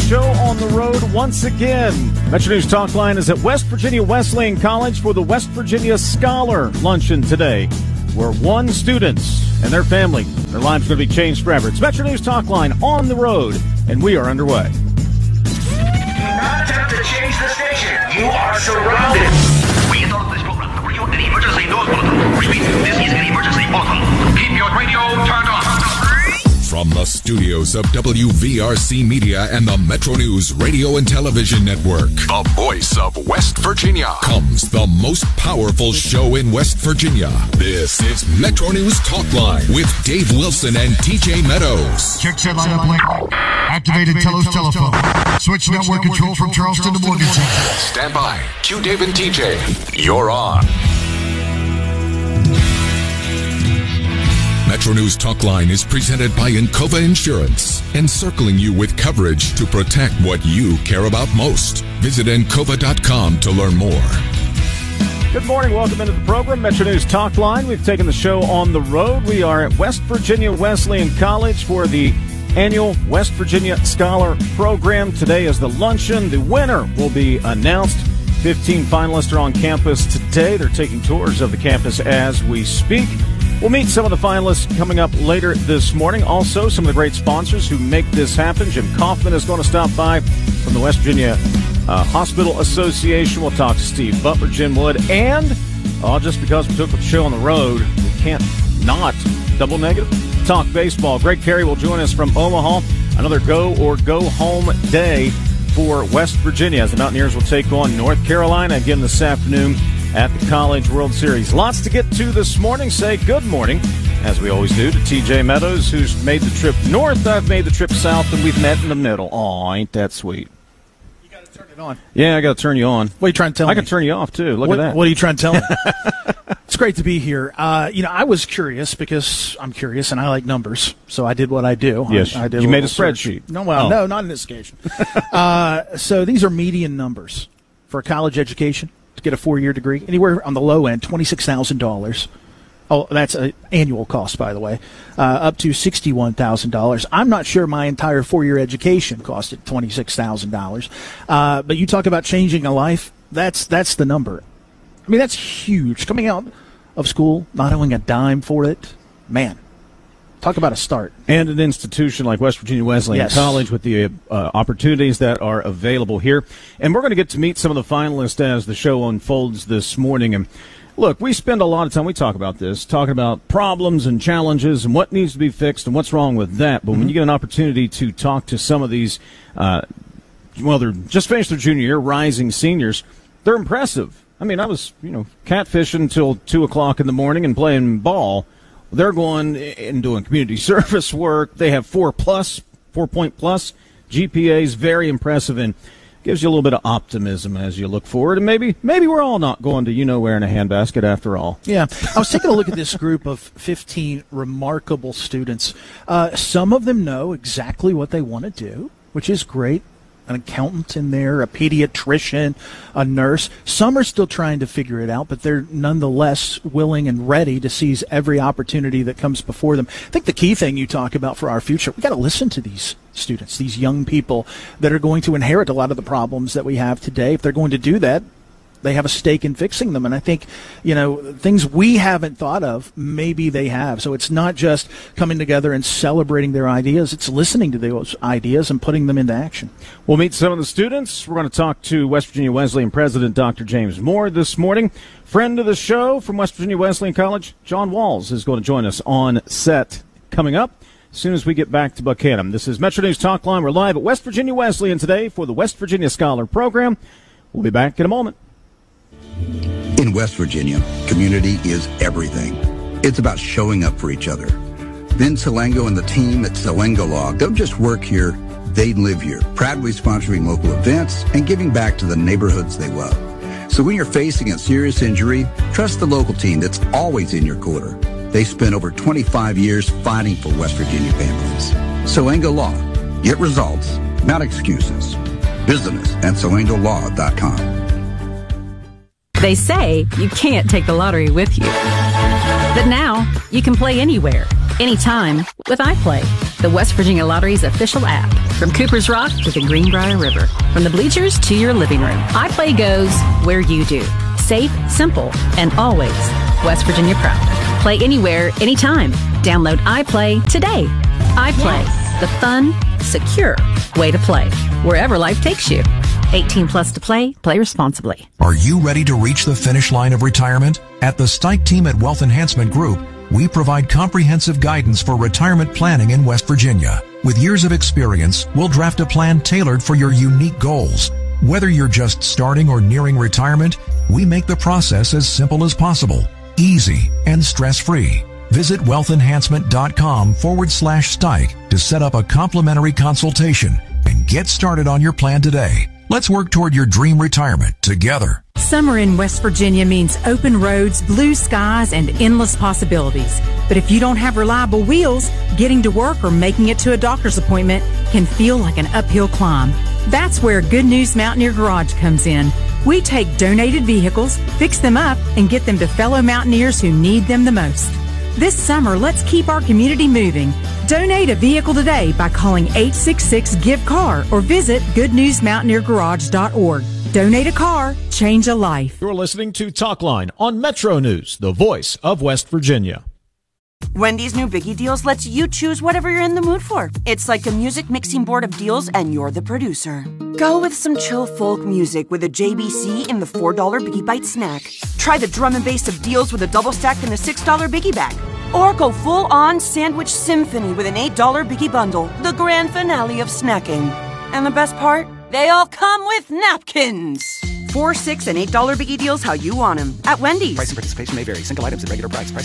show on the road once again. Metro News Talk Line is at West Virginia Wesleyan College for the West Virginia Scholar Luncheon today, where one student and their family, their lives are going to be changed forever. It's Metro News Talk Line on the road, and we are underway. Do not attempt to change the station. You are surrounded. We interrupt this program to bring you an emergency news bulletin. Repeat, this is an emergency bulletin. Keep your radio turned on. From the studios of WVRC Media and the Metro News Radio and Television Network, the voice of West Virginia, comes the most powerful show in West Virginia. This is Metro News Talk Line with Dave Wilson and TJ Meadows. Check set line up link. Activated Telos telephone. Switch network control from Charleston to Morgantown. Stand by. Q Dave and TJ. You're on. Metro News Talk Line is presented by Encova Insurance, encircling you with coverage to protect what you care about most. Visit Encova.com to learn more. Good morning. Welcome into the program, Metro News Talk Line. We've taken the show on the road. We are at West Virginia Wesleyan College for the annual West Virginia Scholar Program. Today is the luncheon. The winner will be announced. 15 finalists are on campus today. They're taking tours of the campus as we speak. We'll meet some of the finalists coming up later this morning. Also, some of the great sponsors who make this happen. Jim Kaufman is going to stop by from the West Virginia Hospital Association. We'll talk to Steve Butler, Jim Wood, and just because we took the show on the road, we can't not double negative talk baseball. Greg Carey will join us from Omaha. Another go or go home day for West Virginia as the Mountaineers will take on North Carolina again this afternoon at the College World Series. Lots to get to this morning. Say good morning, as we always do, to TJ Meadows, who's made the trip north. I've made the trip south, and we've met in the middle. Aw, ain't that sweet. You got to turn it on. Yeah, I got to turn you on. What are you trying to tell me? I can turn you off, too. Look at that. What are you trying to tell me? It's great to be here. I was curious because I'm curious, and I like numbers, so I did what I do. Yes, I did you made a search. spreadsheet. No, not on this occasion. So these are median numbers for a college education. To get a 4-year degree, anywhere on the low end, $26,000. Oh, that's an annual cost, by the way, up to $61,000. I'm not sure my entire 4-year education costed $26,000. But you talk about changing a life, that's the number. I mean, that's huge. Coming out of school, not owing a dime for it, man. Talk about a start. And an institution like West Virginia Wesleyan College with the opportunities that are available here. And we're going to get to meet some of the finalists as the show unfolds this morning. And look, we spend a lot of time, we talk about this, talking about problems and challenges and what needs to be fixed and what's wrong with that. But when you get an opportunity to talk to some of these, they're just finished their junior year, rising seniors, they're impressive. I mean, I was, catfishing until 2 o'clock in the morning and playing ball. They're going and doing community service work. They have 4-point plus GPAs, very impressive, and gives you a little bit of optimism as you look forward. And maybe we're all not going to where in a handbasket after all. Yeah, I was taking a look at this group of 15 remarkable students. Some of them know exactly what they want to do, which is great. An accountant in there, a pediatrician, a nurse. Some are still trying to figure it out, but they're nonetheless willing and ready to seize every opportunity that comes before them. I think the key thing you talk about for our future, we got to listen to these students, these young people that are going to inherit a lot of the problems that we have today. If they're going to do that, they have a stake in fixing them. And I think, things we haven't thought of, maybe they have. So it's not just coming together and celebrating their ideas. It's listening to those ideas and putting them into action. We'll meet some of the students. We're going to talk to West Virginia Wesleyan President Dr. James Moore this morning. Friend of the show from West Virginia Wesleyan College, John Walls, is going to join us on set coming up as soon as we get back to Buchanan. This is Metro News Talk Line. We're live at West Virginia Wesleyan today for the West Virginia Scholar Program. We'll be back in a moment. In West Virginia, community is everything. It's about showing up for each other. Vin Salengo and the team at Salengo Law don't just work here, they live here, proudly sponsoring local events and giving back to the neighborhoods they love. So when you're facing a serious injury, trust the local team that's always in your corner. They spent over 25 years fighting for West Virginia families. Salengo Law. Get results, not excuses. Visit us at salengolaw.com. They say you can't take the lottery with you. But now, you can play anywhere, anytime with iPlay. the West Virginia Lottery's official app. From Cooper's Rock to the Greenbrier River, from the bleachers to your living room, iPlay goes where you do. Safe, simple, and always West Virginia proud. Play anywhere, anytime. Download iPlay today. iPlay, the fun, secure way to play, wherever life takes you. 18 plus to play. Play responsibly. Are you ready to reach the finish line of retirement? At the Stike team at Wealth Enhancement Group, we provide comprehensive guidance for retirement planning in West Virginia. With years of experience, we'll draft a plan tailored for your unique goals. Whether you're just starting or nearing retirement, we make the process as simple as possible, easy, and stress-free. Visit wealthenhancement.com/Stike to set up a complimentary consultation and get started on your plan today. Let's work toward your dream retirement together. Summer in West Virginia means open roads, blue skies, and endless possibilities. But if you don't have reliable wheels, getting to work or making it to a doctor's appointment can feel like an uphill climb. That's where Good News Mountaineer Garage comes in. We take donated vehicles, fix them up, and get them to fellow mountaineers who need them the most. This summer, let's keep our community moving. Donate a vehicle today by calling 866-GIVE-CAR or visit goodnewsmountaineergarage.org. Donate a car, change a life. You're listening to Talkline on Metro News, the voice of West Virginia. Wendy's new Biggie Deals lets you choose whatever you're in the mood for. It's like a music mixing board of deals, and you're the producer. Go with some chill folk music with a JBC in the $4 Biggie Bite snack. Try the drum and bass of deals with a double stack in the $6 Biggie bag. Or go full-on sandwich symphony with an $8 Biggie bundle, the grand finale of snacking. And the best part? They all come with napkins. $4, $6, and $8 Biggie Deals how you want them at Wendy's. Price and participation may vary. Single items at regular price. Price